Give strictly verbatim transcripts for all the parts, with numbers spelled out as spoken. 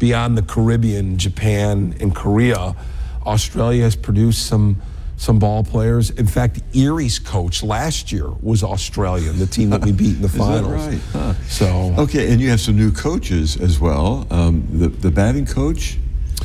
beyond the Caribbean, Japan, and Korea, Australia has produced some some ball players. In fact, Erie's coach last year was Australian, the team that we beat in the finals. Is that right? Huh. So okay, and you have some new coaches as well. Um, the the batting coach.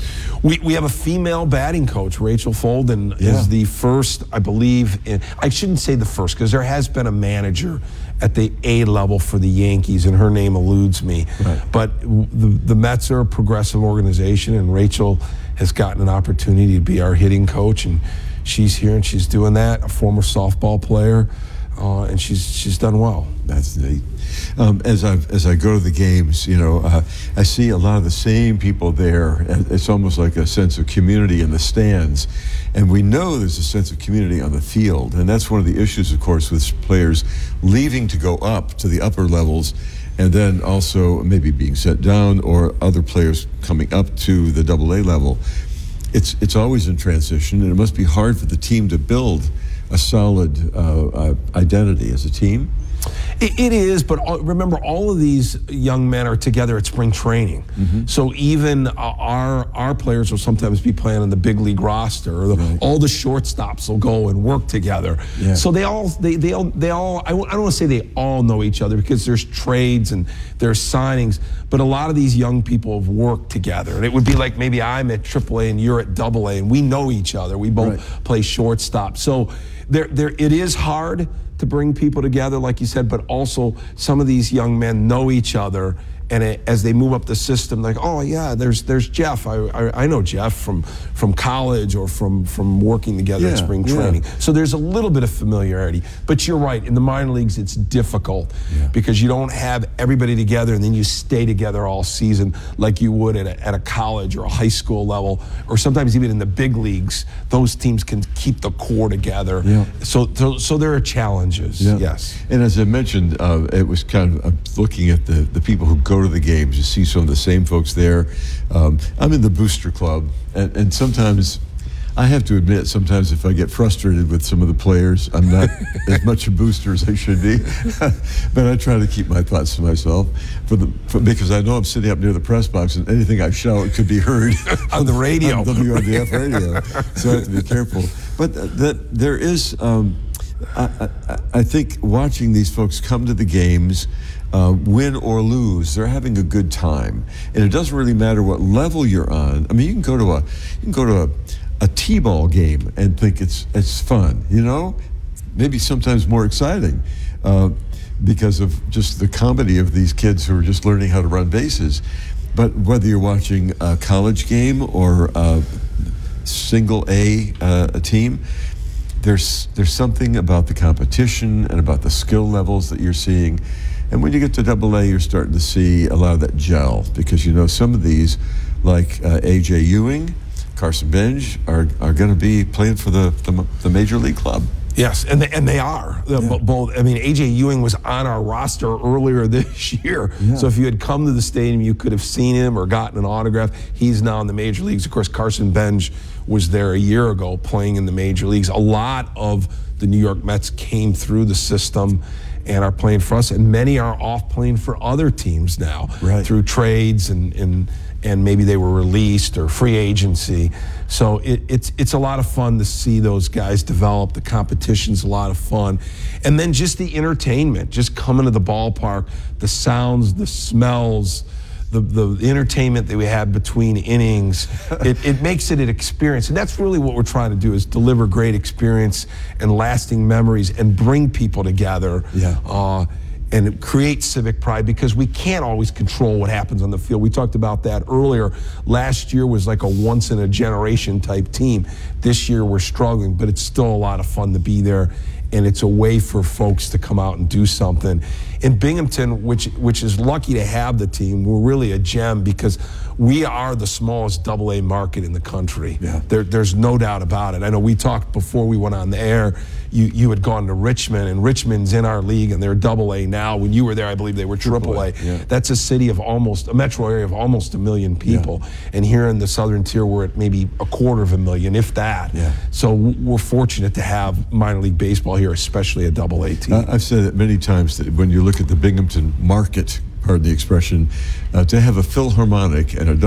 We, we have a female batting coach. Rachel Folden Yeah. is the first, I believe, in, I shouldn't say the first, because there has been a manager at the A level for the Yankees, and her name eludes me. Right. But the, the Mets are a progressive organization, and Rachel has gotten an opportunity to be our hitting coach, and she's here and she's doing that, a former softball player, uh, and she's she's done well. That's neat. Um, as I as I go to the games, you know, uh, I see a lot of the same people there. It's almost like a sense of community in the stands, and we know there's a sense of community on the field, and that's one of the issues, of course, with players leaving to go up to the upper levels, and then also maybe being set down, or other players coming up to the double A level. It's it's always in transition, and it must be hard for the team to build a solid uh, uh, identity as a team. It, it is, but all, remember, all of these young men are together at spring training. Mm-hmm. So even uh, our our players will sometimes be playing on the big league roster. Or the, right. All the shortstops will go and work together. Yeah. So they all they they all, they all I, w- I don't want to say they all know each other, because there's trades and there's signings. But a lot of these young people have worked together, and it would be like maybe I'm at triple A and you're at double A, and we know each other. We both right. play shortstop. So there there it is hard to bring people together, like you said, but also some of these young men know each other, and it, as they move up the system, like, oh yeah, there's there's Jeff. I I, I know Jeff from from college or from from working together yeah, at spring yeah. training. So there's a little bit of familiarity. But you're right, in the minor leagues, it's difficult yeah. because you don't have everybody together, and then you stay together all season like you would at a, at a college or a high school level, or sometimes even in the big leagues. Those teams can keep the core together. Yeah. So, so so there are challenges. Yeah. Yes. And as I mentioned, uh, it was kind of uh, looking at the, the people who go to the games. You see some of the same folks there. Um, I'm in the booster club, and, and sometimes, I have to admit, sometimes if I get frustrated with some of the players, I'm not as much a booster as I should be. But I try to keep my thoughts to myself, for the for, because I know I'm sitting up near the press box, and anything I shout could be heard on the radio, on W R D F radio. So I have to be careful. But th- that there is. Um, I, I, I think watching these folks come to the games, uh, win or lose, they're having a good time, and it doesn't really matter what level you're on. I mean, you can go to a you can go to a, a t-ball game and think it's it's fun, you know, maybe sometimes more exciting, uh, because of just the comedy of these kids who are just learning how to run bases. But whether you're watching a college game or a single A uh, a team, There's there's something about the competition and about the skill levels that you're seeing. And when you get to double A, you're starting to see a lot of that gel, because you know some of these, like uh, A J Ewing, Carson Benj, are, are going to be playing for the, the, the major league club. Yes, and they, and they are. Yeah. Both. I mean, A J Ewing was on our roster earlier this year. Yeah. So if you had come to the stadium, you could have seen him or gotten an autograph. He's now in the major leagues. Of course, Carson Benj was there a year ago playing in the major leagues. A lot of the New York Mets came through the system and are playing for us, and many are off playing for other teams now, right. through trades and and and maybe they were released or free agency. So it, it's it's a lot of fun to see those guys develop. The competition's a lot of fun. And then just the entertainment, just coming to the ballpark, the sounds, the smells, the, the entertainment that we have between innings, it, it makes it an experience. And that's really what we're trying to do, is deliver great experience and lasting memories and bring people together. Yeah. Uh, and create civic pride, because we can't always control what happens on the field. We talked about that earlier. Last year was like a once-in-a-generation type team. This year we're struggling, but it's still a lot of fun to be there, and it's a way for folks to come out and do something. In Binghamton, which which is lucky to have the team, we're really a gem, because we are the smallest double A market in the country. Yeah. There, there's no doubt about it. I know we talked before we went on the air, you, you had gone to Richmond, and Richmond's in our league, and they're double A now. When you were there, I believe they were triple A. Yeah. That's a city of almost, a metro area of almost a million people. Yeah. And here in the southern tier, we're at maybe a quarter of a million, if that. Yeah. So we're fortunate to have minor league baseball here, especially a double A team. Uh, I've said it many times that when you look at the Binghamton market, pardon the expression, uh, to have a Philharmonic and a